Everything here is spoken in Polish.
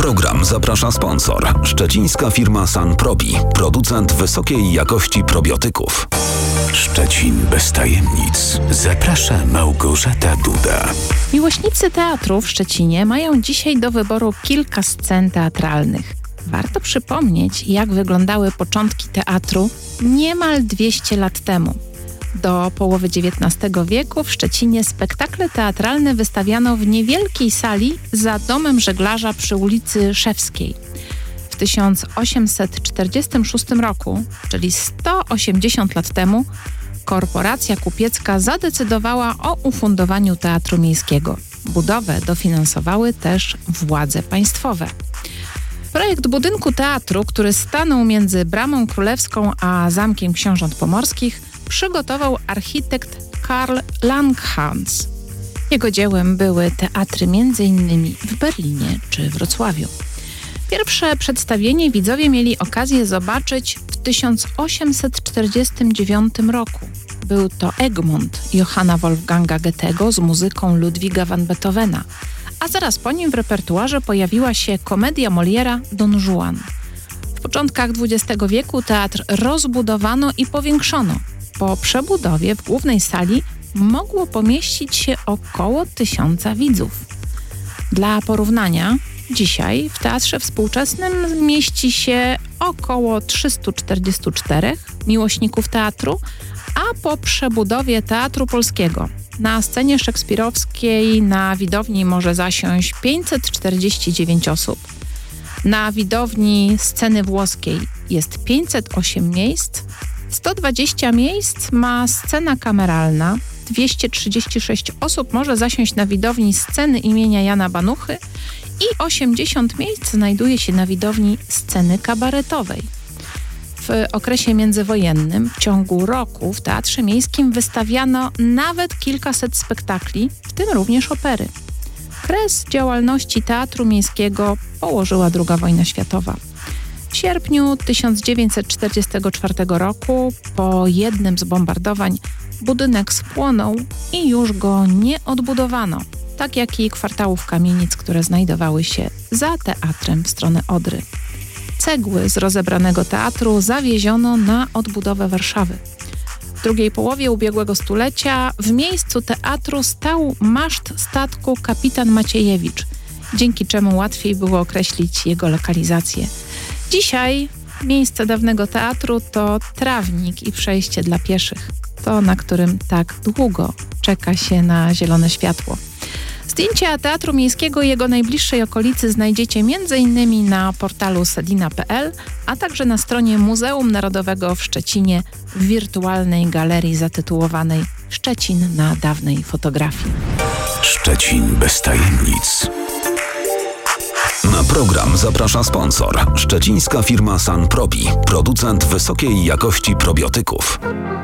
program zaprasza sponsor. Szczecińska firma Sanprobi, producent wysokiej jakości probiotyków. Szczecin bez tajemnic. Zaprasza Małgorzata Duda. Miłośnicy teatru w Szczecinie mają dzisiaj do wyboru kilka scen teatralnych. Warto przypomnieć, jak wyglądały początki teatru niemal 200 lat temu. Do połowy XIX wieku w Szczecinie spektakle teatralne wystawiano w niewielkiej sali za domem żeglarza przy ulicy Szewskiej. W 1846 roku, czyli 180 lat temu, korporacja kupiecka zadecydowała o ufundowaniu Teatru Miejskiego. Budowę dofinansowały też władze państwowe. Projekt budynku teatru, który stanął między Bramą Królewską a Zamkiem Książąt Pomorskich, przygotował architekt Karl Langhans. Jego dziełem były teatry m.in. w Berlinie czy Wrocławiu. Pierwsze przedstawienie widzowie mieli okazję zobaczyć w 1849 roku. Był to Egmont Johanna Wolfganga Goethego z muzyką Ludwiga van Beethovena, a zaraz po nim w repertuarze pojawiła się komedia Moliera Don Juan. W początkach XX wieku teatr rozbudowano i powiększono. Po przebudowie w głównej sali mogło pomieścić się około 1000 widzów. Dla porównania, dzisiaj w Teatrze Współczesnym mieści się około 344 miłośników teatru, a po przebudowie Teatru Polskiego na scenie szekspirowskiej na widowni może zasiąść 549 osób. Na widowni sceny włoskiej jest 508 miejsc, 120 miejsc ma scena kameralna, 236 osób może zasiąść na widowni sceny imienia Jana Banuchy i 80 miejsc znajduje się na widowni sceny kabaretowej. W okresie międzywojennym w ciągu roku w Teatrze Miejskim wystawiano nawet kilkaset spektakli, w tym również opery. Kres działalności Teatru Miejskiego położyła II wojna światowa. W sierpniu 1944 roku po jednym z bombardowań budynek spłonął i już go nie odbudowano, tak jak i kwartałów kamienic, które znajdowały się za teatrem w stronę Odry. Cegły z rozebranego teatru zawieziono na odbudowę Warszawy. W drugiej połowie ubiegłego stulecia w miejscu teatru stał maszt statku Kapitan Maciejewicz, dzięki czemu łatwiej było określić jego lokalizację. Dzisiaj miejsce dawnego teatru to trawnik i przejście dla pieszych, to na którym tak długo czeka się na zielone światło. Zdjęcia Teatru Miejskiego i jego najbliższej okolicy znajdziecie m.in. na portalu sedina.pl, a także na stronie Muzeum Narodowego w Szczecinie w wirtualnej galerii zatytułowanej Szczecin na dawnej fotografii. Szczecin bez tajemnic. Na program zaprasza sponsor. Szczecińska firma Sanprobi, producent wysokiej jakości probiotyków.